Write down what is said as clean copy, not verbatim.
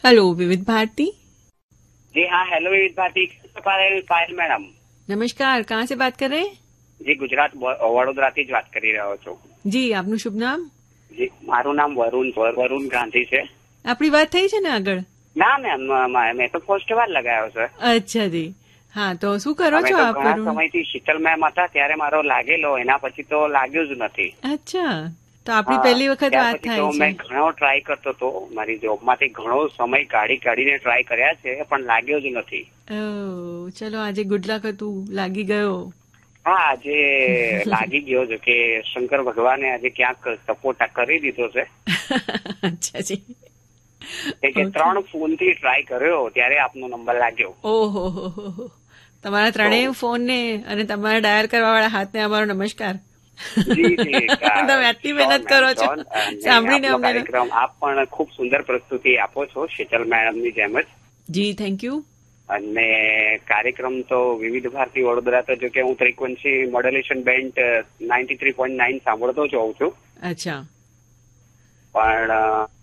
Hello विविध भारती। जी हाँ, hello विविध भारती। पायल मैडम नमस्कार, कहाँ से बात कर रहे हैं? જી ગુજરાત વડોદરાથી જ વાત કરી રહ્યો છું. જી, આપનું શુભ નામ? જી, મારું નામ વરુણ ગાંધી છે. આપણી વાત થઈ છે ને આગળ? ના મેમ, મેં તો ફર્સ્ટ વાર લગાવ્યો છે. અચ્છા જી, હા, તો શું કરો છો આપ? ઘણા સમયથી શીતલ મેમ હતા ત્યારે મારો લાગેલો, એના પછી તો લાગ્યો જ નથી. અચ્છા, તો આપણી પહેલી વખત વાત થાય છે. મેં ઘણો ટ્રાય કરતો હતો, મારી જોબમાંથી ઘણો સમય કાઢીને ટ્રાય કર્યા છે, પણ લાગ્યો જ નથી. ચલો, આજે ગુડ લક હતું, લાગી ગયો. હા, આજે લાગી ગયો છે કે શંકર ભગવાને આજે ક્યાંક સપોર્ટ કરી દીધો છે. અચ્છા જી, કે 3 ફોનથી ટ્રાય કર્યો ત્યારે આપનો નંબર લાગ્યો. ઓહો, તમારા ત્રણેય ફોન ને અને તમારા ડાયલ કરવા વાળા હાથને અમારો નમસ્કાર. તમે આટલી મહેનત કરો છો સાંભળીને અમને. કાર્યક્રમ આપ પણ ખૂબ સુંદર પ્રસ્તુતિ આપો છો શીતલ મેડમની જેમ જ. જી, થેન્ક યુ. અને કાર્યક્રમ તો વિવિધ ભારતી વડોદરા તો જો કે હું ફ્રીક્વન્સી મોડ્યુલેશન બેન્ડ 93.9 સાંભળતો જ હોઉં છું. અચ્છા. પણ